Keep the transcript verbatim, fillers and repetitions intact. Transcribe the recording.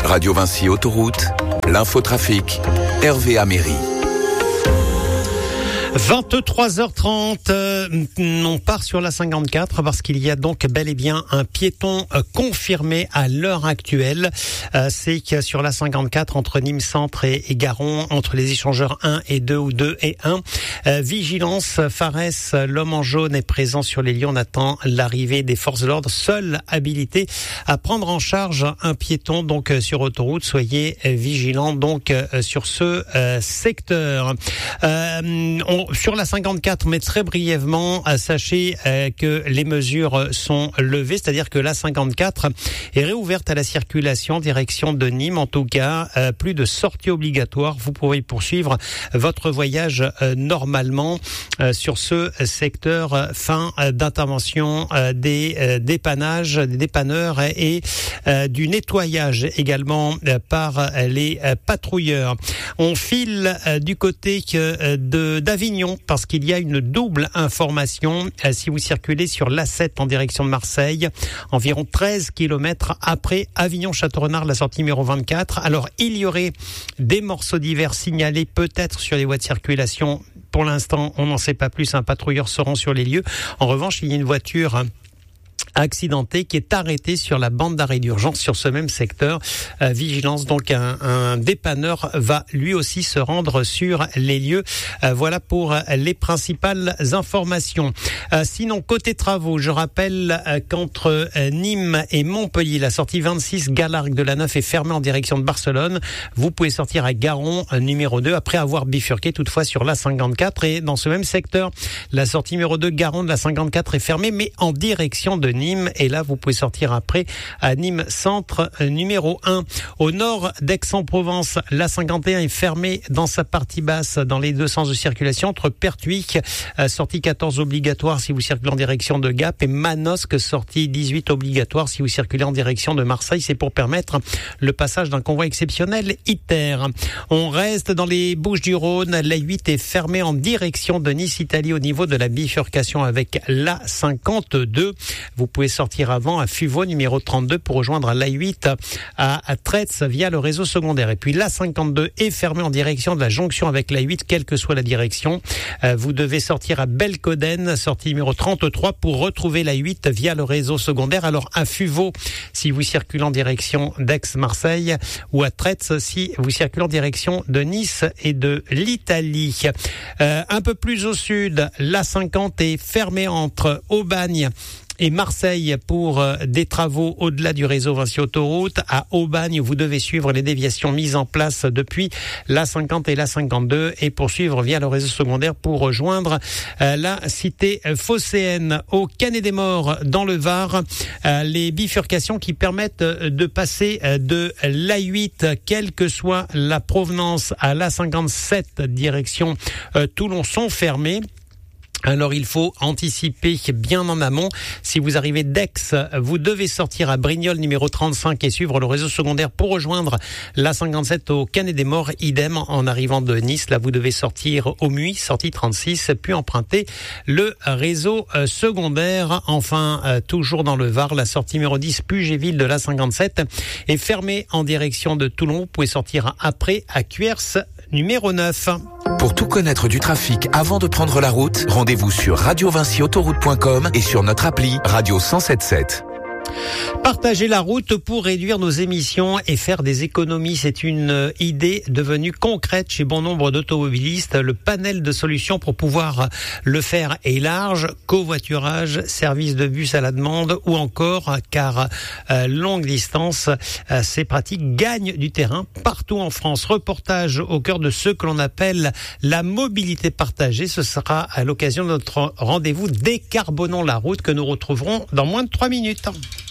Radio Vinci Autoroute, l'infotrafic, Hervé Améry. vingt-trois heures trente, euh, on part sur la cinquante-quatre parce qu'il y a donc bel et bien un piéton euh, confirmé à l'heure actuelle. Euh, c'est que sur la cinquante-quatre entre Nîmes Centre et, et Garon, entre les échangeurs un et deux ou deux et un. Euh, vigilance, Farès, l'homme en jaune est présent sur les lieux. On attend l'arrivée des forces de l'ordre, seuls habilités à prendre en charge un piéton donc euh, sur autoroute. Soyez euh, vigilants donc euh, sur ce euh, secteur. Euh, on Sur la cinquante-quatre, mais très brièvement, sachez euh, que les mesures sont levées, c'est-à-dire que la cinquante-quatre est réouverte à la circulation direction de Nîmes. En tout cas, euh, plus de sorties obligatoires. Vous pourrez poursuivre votre voyage euh, normalement euh, sur ce secteur. Euh, fin euh, d'intervention euh, des euh, dépannages, des dépanneurs et euh, du nettoyage également euh, par les euh, patrouilleurs. On file euh, du côté euh, de d'Avignon, parce qu'il y a une double information. Si vous circulez sur l'A sept en direction de Marseille, environ treize kilomètres après Avignon-Château-Renard, la sortie numéro vingt-quatre. Alors, il y aurait des morceaux divers signalés peut-être sur les voies de circulation. Pour l'instant, on n'en sait pas plus. Un patrouilleur se rend sur les lieux. En revanche, il y a une voiture accidenté qui est arrêté sur la bande d'arrêt d'urgence sur ce même secteur. Euh, vigilance, donc un, un dépanneur va lui aussi se rendre sur les lieux. Euh, voilà pour les principales informations. Euh, sinon, côté travaux, je rappelle euh, qu'entre euh, Nîmes et Montpellier, la sortie vingt-six Galargue de la Neuf est fermée en direction de Barcelone. Vous pouvez sortir à Garon, euh, numéro deux, après avoir bifurqué toutefois sur la cinquante-quatre. Et dans ce même secteur, la sortie numéro deux Garon de la cinquante-quatre est fermée, mais en direction de Nîmes. Et là, vous pouvez sortir après à Nîmes Centre numéro un. Au nord d'Aix-en-Provence, la cinquante et un est fermée dans sa partie basse dans les deux sens de circulation entre Pertuis, sortie quatorze obligatoire si vous circulez en direction de Gap, et Manosque, sortie dix-huit obligatoire si vous circulez en direction de Marseille. C'est pour permettre le passage d'un convoi exceptionnel ITER. On reste dans les Bouches-du-Rhône. L'A huit est fermée en direction de Nice-Italie au niveau de la bifurcation avec l'A cinquante-deux. Vous pouvez sortir avant à Fuveau, numéro trente-deux, pour rejoindre l'A huit à, à Traitz via le réseau secondaire. Et puis l'A cinquante-deux est fermée en direction de la jonction avec l'A huit, quelle que soit la direction. Euh, vous devez sortir à Belcoden, sortie numéro trente-trois, pour retrouver l'A huit via le réseau secondaire. Alors à Fuveau, si vous circulez en direction d'Aix-Marseille, ou à Traitz, si vous circulez en direction de Nice et de l'Italie. Euh, un peu plus au sud, l'A cinquante est fermée entre Aubagne et Marseille pour euh, des travaux au-delà du réseau Vinci Autoroute. À Aubagne, vous devez suivre les déviations mises en place depuis l'A cinquante et l'A cinquante-deux et poursuivre via le réseau secondaire pour rejoindre euh, la cité phocéenne. Au Canet-des-Morts, dans le Var, euh, les bifurcations qui permettent de passer de l'A huit, quelle que soit la provenance, à l'A cinquante-sept direction euh, Toulon, sont fermées. Alors il faut anticiper bien en amont. Si vous arrivez d'Aix, vous devez sortir à Brignoles numéro trente-cinq et suivre le réseau secondaire pour rejoindre l'A cinquante-sept au Canet-des-Morts. Idem en arrivant de Nice. Là, vous devez sortir au Muy, sortie trente-six, puis emprunter le réseau secondaire. Enfin, toujours dans le Var, la sortie numéro dix, Puget-Ville de l'A cinquante-sept est fermée en direction de Toulon. Vous pouvez sortir après à Cuers numéro neuf. Pour tout connaître du trafic avant de prendre la route, rendez-vous sur radio vinci autoroute point com et sur notre appli Radio cent soixante-dix-sept. Partager la route pour réduire nos émissions et faire des économies, c'est une idée devenue concrète chez bon nombre d'automobilistes. Le panel de solutions pour pouvoir le faire est large: covoiturage, service de bus à la demande ou encore, car euh, longue distance, euh, ces pratiques gagnent du terrain partout en France. Reportage au cœur de ce que l'on appelle la mobilité partagée. Ce sera à l'occasion de notre rendez-vous Décarbonons la route que nous retrouverons dans moins de trois minutes.